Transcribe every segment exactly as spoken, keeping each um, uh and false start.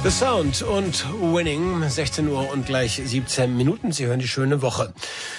The Sound und Winning, sechzehn Uhr und gleich siebzehn Minuten. Sie hören die schöne Woche.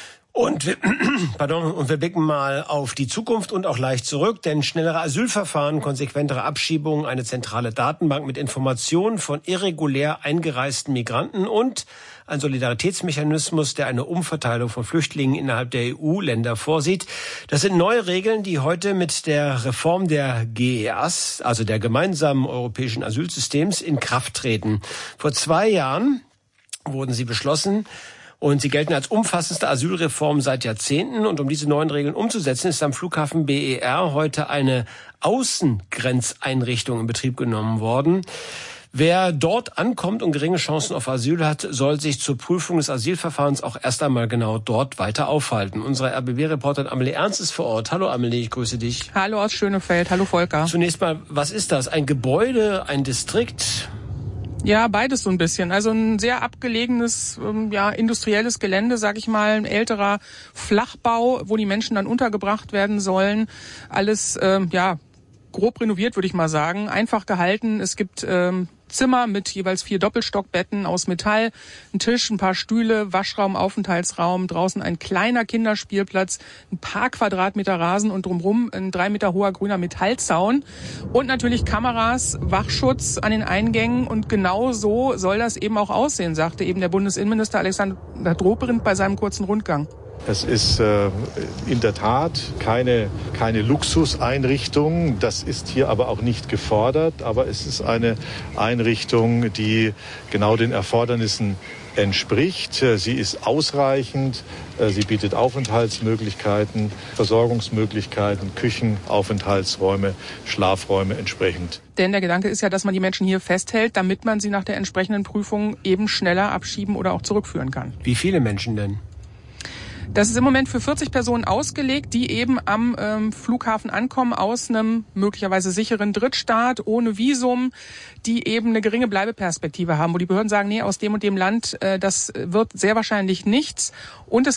Und wir, pardon, und wir blicken mal auf die Zukunft und auch leicht zurück, denn schnellere Asylverfahren, konsequentere Abschiebungen, eine zentrale Datenbank mit Informationen von irregulär eingereisten Migranten und ein Solidaritätsmechanismus, der eine Umverteilung von Flüchtlingen innerhalb der E U-Länder vorsieht. Das sind neue Regeln, die heute mit der Reform der G E A S, also der gemeinsamen europäischen Asylsystems, in Kraft treten. Vor zwei Jahren wurden sie beschlossen. Und sie gelten als umfassendste Asylreform seit Jahrzehnten. Und um diese neuen Regeln umzusetzen, ist am Flughafen B E R heute eine Außengrenzeinrichtung in Betrieb genommen worden. Wer dort ankommt und geringe Chancen auf Asyl hat, soll sich zur Prüfung des Asylverfahrens auch erst einmal genau dort weiter aufhalten. Unsere R B B-Reporterin Amelie Ernst ist vor Ort. Hallo Amelie, ich grüße dich. Hallo aus Schönefeld, hallo Volker. Zunächst mal, was ist das? Ein Gebäude, ein Distrikt? Ja, beides so ein bisschen. Also ein sehr abgelegenes, ja, industrielles Gelände, sag ich mal, ein älterer Flachbau, wo die Menschen dann untergebracht werden sollen. Alles, ähm, ja, grob renoviert, würde ich mal sagen. Einfach gehalten. Es gibt ähm, Zimmer mit jeweils vier Doppelstockbetten aus Metall, ein Tisch, ein paar Stühle, Waschraum, Aufenthaltsraum, draußen ein kleiner Kinderspielplatz, ein paar Quadratmeter Rasen und drumherum ein drei Meter hoher grüner Metallzaun und natürlich Kameras, Wachschutz an den Eingängen und genau so soll das eben auch aussehen, sagte eben der Bundesinnenminister Alexander Dobrindt bei seinem kurzen Rundgang. Es ist äh, in der Tat keine, keine Luxuseinrichtung, das ist hier aber auch nicht gefordert, aber es ist eine Einrichtung, die genau den Erfordernissen entspricht. Sie ist ausreichend, sie bietet Aufenthaltsmöglichkeiten, Versorgungsmöglichkeiten, Küchen, Aufenthaltsräume, Schlafräume entsprechend. Denn der Gedanke ist ja, dass man die Menschen hier festhält, damit man sie nach der entsprechenden Prüfung eben schneller abschieben oder auch zurückführen kann. Wie viele Menschen denn? Das ist im Moment für vierzig Personen ausgelegt, die eben am ähm, Flughafen ankommen aus einem möglicherweise sicheren Drittstaat ohne Visum, die eben eine geringe Bleibeperspektive haben, wo die Behörden sagen, nee, aus dem und dem Land, äh, das wird sehr wahrscheinlich nichts. Und es